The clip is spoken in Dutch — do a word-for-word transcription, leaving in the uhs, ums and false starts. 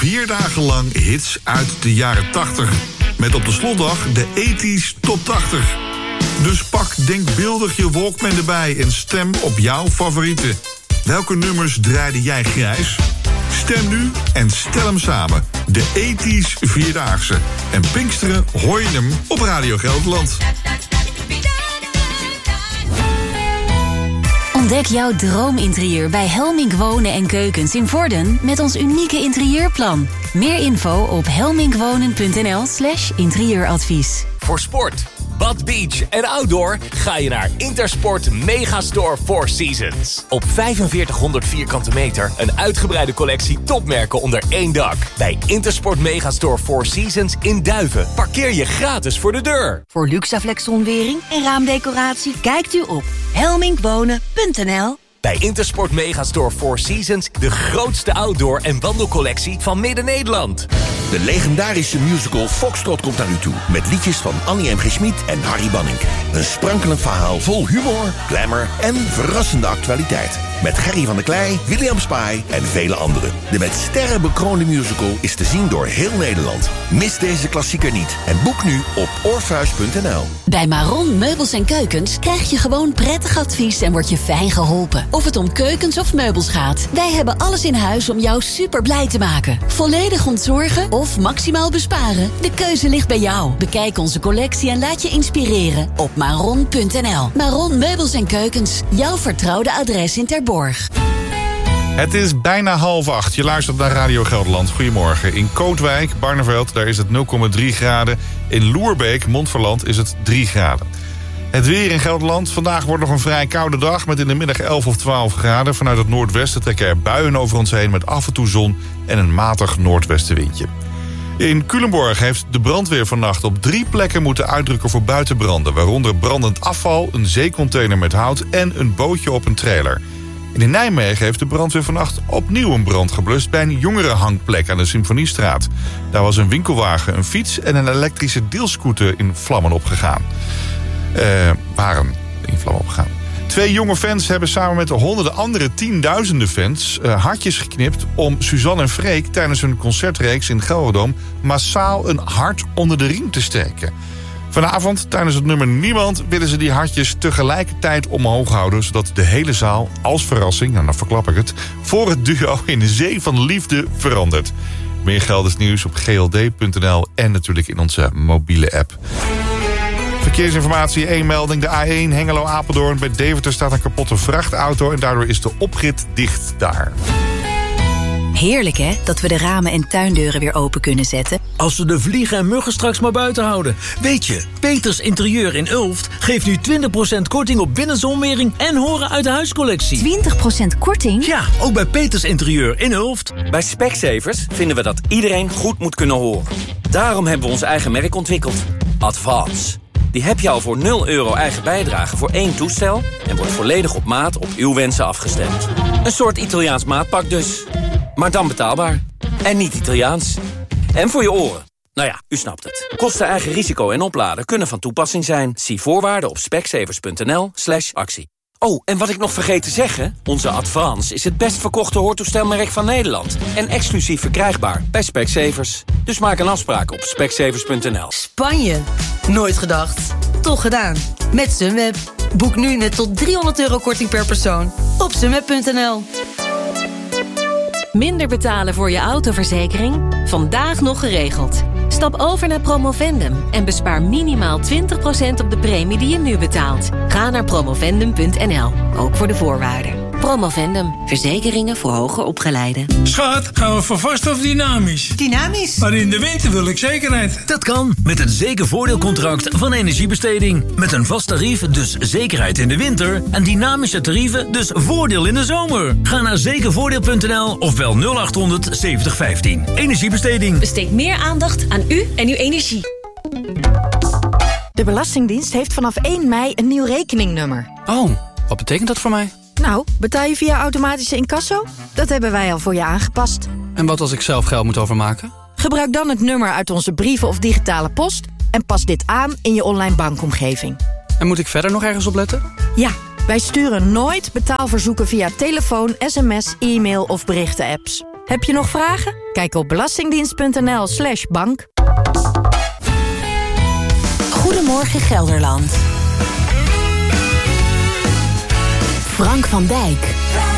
vier dagen lang hits uit de jaren tachtig. Met op de slotdag de ethisch Top tachtig. Dus pak denkbeeldig je Walkman erbij en stem op jouw favorieten. Welke nummers draaide jij grijs? Stem nu en stel hem samen. De ethisch Vierdaagse. En Pinksteren hoor je hem op Radio Gelderland. Ontdek jouw droominterieur bij Helmink Wonen en Keukens in Vorden met ons unieke interieurplan. Meer info op helminkwonen.nl slash interieuradvies. Voor sport, bad, beach en outdoor ga je naar Intersport Megastore Four Seasons. Op vijfenveertighonderd vierkante meter een uitgebreide collectie topmerken onder één dak. Bij Intersport Megastore Four Seasons in Duiven parkeer je gratis voor de deur. Voor Luxaflex zonwering en raamdecoratie kijkt u op helminkwonen punt n l. Bij Intersport Megastore Four Seasons de grootste outdoor- en wandelcollectie van Midden-Nederland. De legendarische musical Foxtrot komt naar u toe. Met liedjes van Annie M G. Schmid en Harry Banning. Een sprankelend verhaal vol humor, glamour en verrassende actualiteit. Met Gerry van der Klei, William Spy en vele anderen. De met sterren bekroonde musical is te zien door heel Nederland. Mis deze klassieker niet en boek nu op oorfhuis punt n l. Bij Maron Meubels en Keukens krijg je gewoon prettig advies en word je fijn geholpen. Of het om keukens of meubels gaat. Wij hebben alles in huis om jou super blij te maken. Volledig ontzorgen of maximaal besparen? De keuze ligt bij jou. Bekijk onze collectie en laat je inspireren op maron punt n l. Maron Meubels en Keukens. Jouw vertrouwde adres in Terborg. Het is bijna half acht. Je luistert naar Radio Gelderland. Goedemorgen. In Kootwijk, Barneveld, daar is het nul komma drie graden. In Loerbeek, Montferland, is het drie graden. Het weer in Gelderland. Vandaag wordt nog een vrij koude dag met in de middag elf of twaalf graden. Vanuit het noordwesten trekken er buien over ons heen met af en toe zon en een matig noordwestenwindje. In Culemborg heeft de brandweer vannacht op drie plekken moeten uitdrukken voor buitenbranden. Waaronder brandend afval, een zeecontainer met hout en een bootje op een trailer. En in Nijmegen heeft de brandweer vannacht opnieuw een brand geblust bij een jongerenhangplek aan de Symfoniestraat. Daar was een winkelwagen, een fiets en een elektrische deelscooter in vlammen opgegaan. Uh, waren in vlammen opgegaan. Twee jonge fans hebben samen met de honderden andere tienduizenden fans uh, hartjes geknipt om Suzanne en Freek tijdens hun concertreeks in Gelderdoom massaal een hart onder de riem te steken. Vanavond, tijdens het nummer Niemand, willen ze die hartjes tegelijkertijd omhoog houden, zodat de hele zaal, als verrassing, nou dan verklap ik het, voor het duo in een zee van liefde verandert. Meer Gelders nieuws op g l d punt n l en natuurlijk in onze mobiele app. Verkeersinformatie, één melding. De A één Hengelo-Apeldoorn. Bij Deventer staat een kapotte vrachtauto en daardoor is de oprit dicht daar. Heerlijk hè, dat we de ramen en tuindeuren weer open kunnen zetten. Als we de vliegen en muggen straks maar buiten houden. Weet je, Peters Interieur in Ulft geeft nu twintig procent korting op binnenzonwering en horen uit de huiscollectie. twintig procent korting? Ja, ook bij Peters Interieur in Ulft. Bij Specsavers vinden we dat iedereen goed moet kunnen horen. Daarom hebben we ons eigen merk ontwikkeld. Advance. Die heb je al voor nul euro eigen bijdrage voor één toestel en wordt volledig op maat op uw wensen afgestemd. Een soort Italiaans maatpak dus. Maar dan betaalbaar. En niet Italiaans. En voor je oren. Nou ja, u snapt het. Kosten, eigen risico en opladen kunnen van toepassing zijn. Zie voorwaarden op specsavers punt n l slash actie. Oh, en wat ik nog vergeet te zeggen. Onze Advance is het best verkochte hoortoestelmerk van Nederland. En exclusief verkrijgbaar bij Specsavers. Dus maak een afspraak op specsavers punt n l. Spanje? Nooit gedacht. Toch gedaan. Met Sunweb. Boek nu net tot driehonderd euro korting per persoon op sunweb punt n l. Minder betalen voor je autoverzekering? Vandaag nog geregeld. Stap over naar Promovendum en bespaar minimaal twintig procent op de premie die je nu betaalt. Ga naar promovendum punt n l, ook voor de voorwaarden. Promovendum, verzekeringen voor hoger opgeleiden. Schat, gaan we voor vast of dynamisch? Dynamisch? Maar in de winter wil ik zekerheid. Dat kan met het zekervoordeelcontract van Energiebesteding. Met een vast tarief, dus zekerheid in de winter. En dynamische tarieven, dus voordeel in de zomer. Ga naar zekervoordeel punt n l of bel nul acht honderd zeventig vijftien. Energiebesteding. Besteed meer aandacht aan u en uw energie. De Belastingdienst heeft vanaf één mei een nieuw rekeningnummer. Oh, wat betekent dat voor mij? Nou, betaal je via automatische incasso? Dat hebben wij al voor je aangepast. En wat als ik zelf geld moet overmaken? Gebruik dan het nummer uit onze brieven of digitale post en pas dit aan in je online bankomgeving. En moet ik verder nog ergens op letten? Ja, wij sturen nooit betaalverzoeken via telefoon, sms, e-mail of berichten-apps. Heb je nog vragen? Kijk op belastingdienst.nl slash bank. Goedemorgen Gelderland. Frank van Dijk.